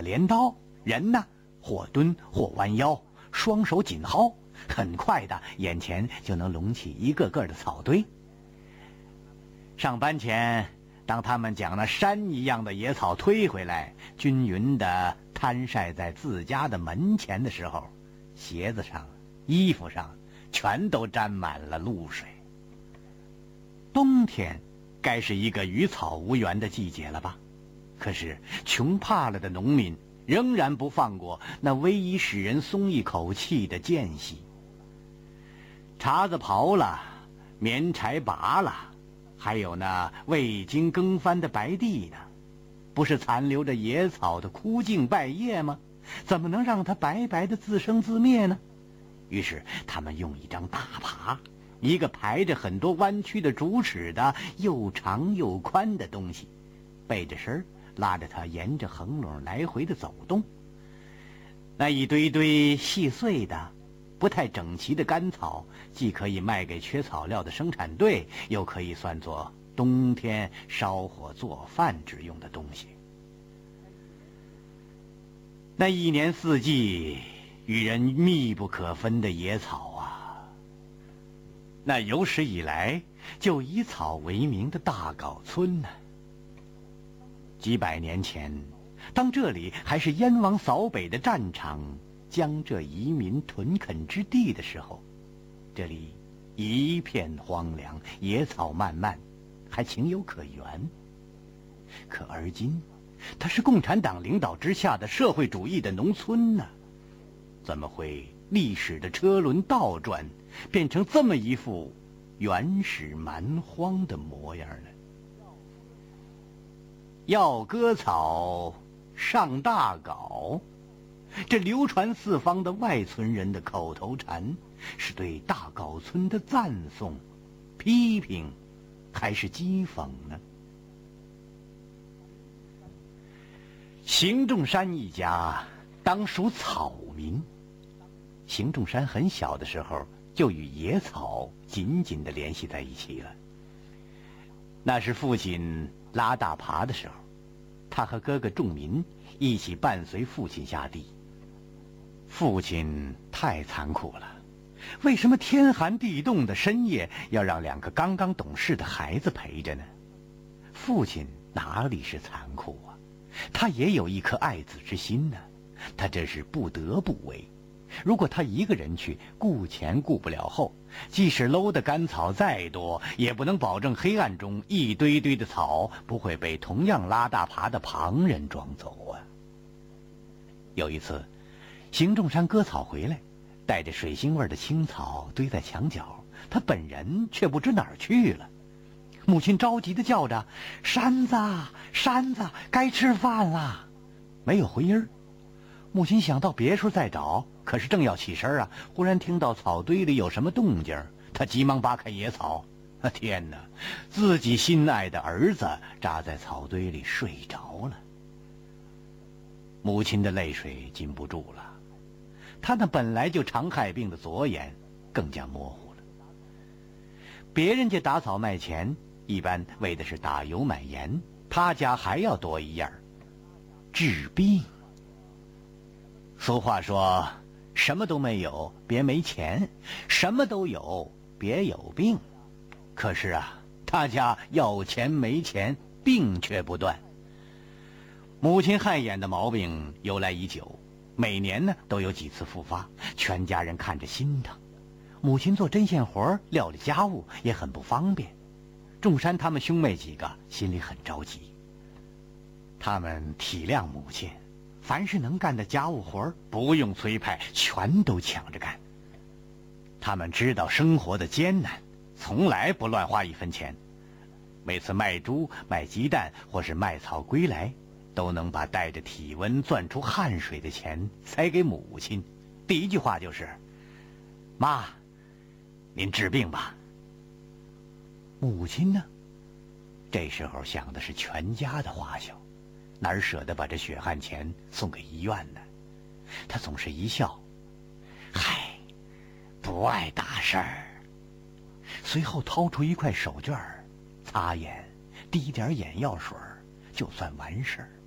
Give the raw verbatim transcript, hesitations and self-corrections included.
镰刀，人呢或蹲或弯腰，双手紧薅，很快的眼前就能隆起一个个的草堆。上班前，当他们将那山一样的野草推回来，均匀地摊晒在自家的门前的时候，鞋子上、衣服上全都沾满了露水。冬天该是一个与草无缘的季节了吧？可是穷怕了的农民仍然不放过那唯一使人松一口气的间隙。茬子刨了，棉柴拔了，还有那未经耕翻的白地呢，不是残留着野草的枯茎败叶吗？怎么能让它白白的自生自灭呢？于是他们用一张大耙，一个排着很多弯曲的竹齿的又长又宽的东西，背着身拉着它沿着横垄来回的走动。那一堆堆细碎的不太整齐的干草，既可以卖给缺草料的生产队，又可以算作冬天烧火做饭之用的东西。那一年四季与人密不可分的野草啊，那有史以来就以草为名的大镐村呢。几百年前，当这里还是燕王扫北的战场，江浙移民屯垦之地的时候，这里一片荒凉，野草漫漫，还情有可原。可而今，它是共产党领导之下的社会主义的农村呢，怎么会历史的车轮倒转，变成这么一副原始蛮荒的模样呢？要割草，上大镐，这流传四方的外村人的口头禅，是对大镐村的赞颂、批评，还是讥讽呢？邢仲山一家当属草民，邢仲山很小的时候就与野草紧紧地联系在一起了。那是父亲拉大耙的时候，他和哥哥仲民一起伴随父亲下地。父亲太残酷了，为什么天寒地冻的深夜要让两个刚刚懂事的孩子陪着呢？父亲哪里是残酷啊，他也有一颗爱子之心呢，他这是不得不为。如果他一个人去，顾前顾不了后，即使搂的干草再多，也不能保证黑暗中一堆堆的草不会被同样拉大耙的旁人撞走啊。有一次，邢仲山割草回来，带着水腥味的青草堆在墙角，他本人却不知哪儿去了。母亲着急地叫着：“山子，山子，该吃饭了！”没有回音儿。母亲想到别处再找，可是正要起身啊，忽然听到草堆里有什么动静，他急忙扒开野草。啊，天哪！自己心爱的儿子扎在草堆里睡着了。母亲的泪水禁不住了，他那本来就常害病的左眼更加模糊了。别人家打草卖钱，一般为的是打油买盐，他家还要多一样，治病。俗话说，什么都没有别没钱，什么都有别有病。可是啊，他家要钱没钱，病却不断。母亲害眼的毛病由来已久，每年呢都有几次复发，全家人看着心疼。母亲做针线活、料理家务也很不方便，仲山他们兄妹几个心里很着急。他们体谅母亲，凡是能干的家务活不用催派，全都抢着干。他们知道生活的艰难，从来不乱花一分钱。每次卖猪、卖鸡蛋或是卖草归来，都能把带着体温攥出汗水的钱塞给母亲。第一句话就是：“妈，您治病吧。”母亲呢，这时候想的是全家的花销，哪儿舍得把这血汗钱送给医院呢？他总是一笑：“嗨，不碍大事儿。”随后掏出一块手绢，擦眼，滴点眼药水，就算完事儿。